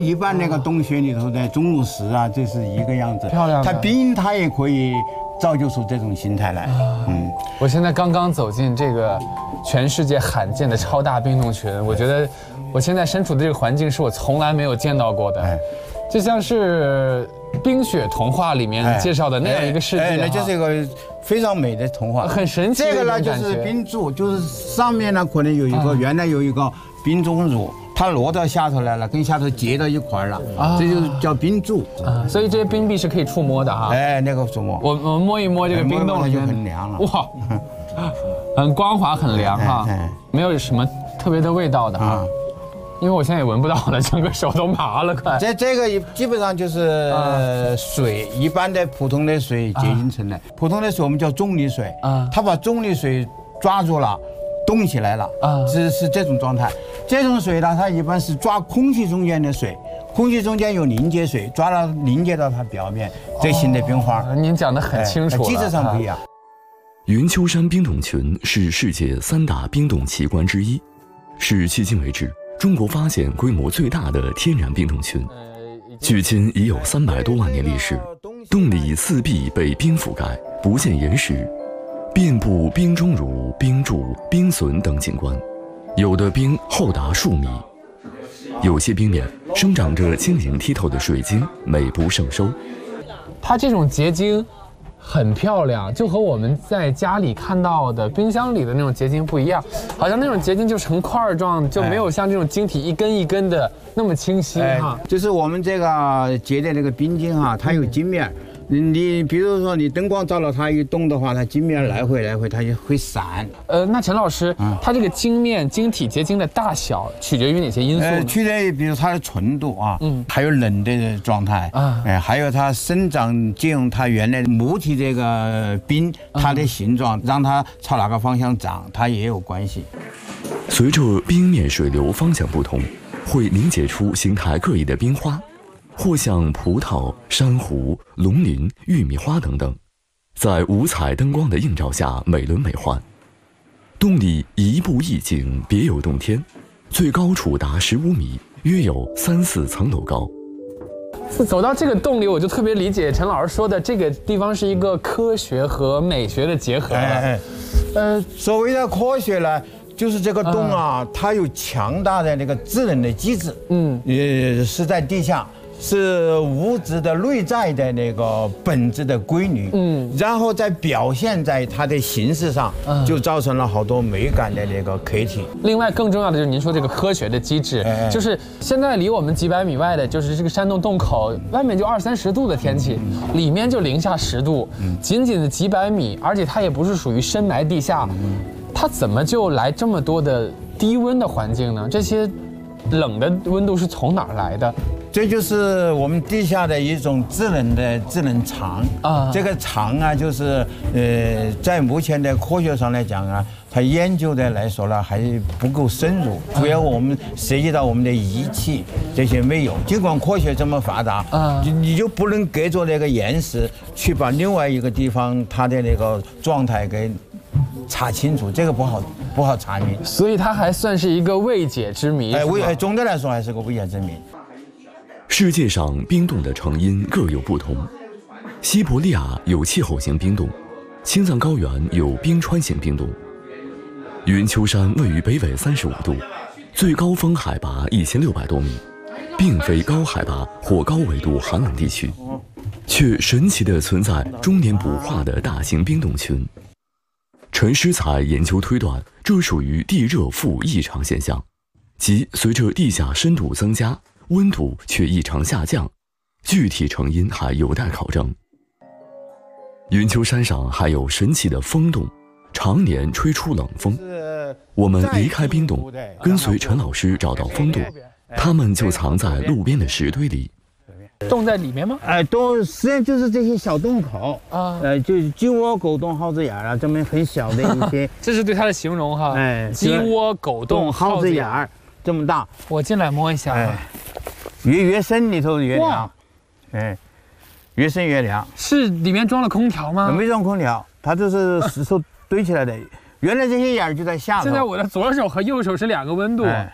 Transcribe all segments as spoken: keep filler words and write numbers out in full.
一般那个洞穴里头的钟乳石啊，这是一个样子， 漂亮。 它冰它也可以造就出这种形态来。嗯， 我现在刚刚走进这个全世界罕见的超大冰洞群，我觉得我现在身处的这个环境是我从来没有见到过的，哎、就像是冰雪童话里面介绍的那样一个世界。 哎，哎那就是一个非常美的童话， 很神奇。 这个呢就是冰柱，就是上面呢可能有一个、啊、原来有一个冰钟乳。它落到下头来了，跟下头结到一块了，啊、这就叫冰柱啊。所以这些冰壁是可以触摸的哈。 哎，那个触摸， 我我摸一摸这个冰洞， 它就很凉了。 哇，很光滑，很凉哈，哎哎、没有什么特别的味道的啊。因为我现在也闻不到了，整个手都麻了，快。 这这个基本上就是呃水，一般的普通的水结晶成的。普通的水我们叫重力水啊，它把重力水抓住了。冻起来了啊，是是这种状态。这种水呢，它一般是抓空气中间的水，空气中间有凝结水，抓到凝结到它表面，这形的冰花。 哦、您讲得很清楚了， 机制上不一样。 云丘山冰洞群是世界三大冰洞奇观之一，是迄今为止中国发现规模最大的天然冰洞群。距今已有三百多万年历史，洞里四壁被冰覆盖，不见岩石。遍布冰钟乳、冰柱、冰笋等景观，有的冰厚达数米，有些冰面生长着晶莹剔透的水晶，美不胜收。 它这种结晶很漂亮，就和我们在家里看到的冰箱里的那种结晶不一样，好像那种结晶就成块状，就没有像这种晶体一根一根的那么清晰哈。 哎、就是我们这个结的那个冰晶哈，它有晶面。你比如说，你灯光照了它一动的话，它晶面来回来回，它就会闪。 呃，那陈老师，嗯、它这个晶面、晶体结晶的大小取决于哪些因素呢？ 呃，取决于比如它的纯度啊，嗯，还有冷的状态啊，哎，还有它生长借用它原来母体这个冰它的形状，嗯、让它朝哪个方向长，它也有关系。 随着冰面水流方向不同，会凝结出形态各异的冰花。或像葡萄、珊瑚、龙鳞、玉米花等等，在五彩灯光的映照下美轮美奂。洞里一步一景，别有洞天，最高处达十五米，约有三四层楼高。 走到这个洞里，我就特别理解陈老师说的，这个地方是一个科学和美学的结合了。哎哎呃，所谓的科学呢，就是这个洞啊，嗯、它有强大的那个制冷的机制，嗯，也是在地下。是物质的内在的那个本质的规律，嗯，然后再表现在它的形式上，嗯，就造成了好多美感的那个客体。 另外，更重要的就是您说这个科学的机制，哎、就是现在离我们几百米外的，就是这个山洞洞口，外面就二三十度的天气，嗯、里面就零下十度，嗯、仅仅的几百米，而且它也不是属于深埋地下，嗯、它怎么就来这么多的低温的环境呢？这些冷的温度是从哪儿来的？ 这就是我们地下的一种制冷的制冷场啊。这个场啊，就是呃，在目前的科学上来讲啊，它研究的来说呢，还不够深入。主要我们涉及到我们的仪器这些没有。尽管科学这么发达啊，你你就不能隔着那个岩石去把另外一个地方它的那个状态给查清楚，这个不好不好查明。 所以它还算是一个未解之谜。 哎，未总的来说还是个未解之谜。 世界上冰洞的成因各有不同，西伯利亚有气候型冰洞，青藏高原有冰川型冰洞。云丘山位于北纬三十五度，最高峰海拔一千六百多米，并非高海拔或高纬度寒冷地区，却神奇地存在终年不化的大型冰洞群。陈师才研究推断，这属于地热负异常现象，即随着地下深度增加，温度却异常下降，具体成因还有待考证。云丘山上还有神奇的风洞，常年吹出冷风。我们离开冰洞，跟随陈老师找到风洞，它们就藏在路边的石堆里。 洞在里面吗？ 哎，洞实际上就是这些小洞口啊，呃，就是鸡窝、狗洞、耗子眼啊，这么很小的一些。 这是对它的形容哈。 哎， 鸡窝、狗洞、 耗子眼儿这么大。 我进来摸一下。哎， 越越深里头越凉。哎，越深越凉。 是里面装了空调吗？ 没装空调，它这是石头堆起来的。原来这些眼儿就在下头。 现在我的左手和右手是两个温度。哎，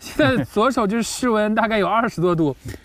现在左手就是室温大概有二十多度，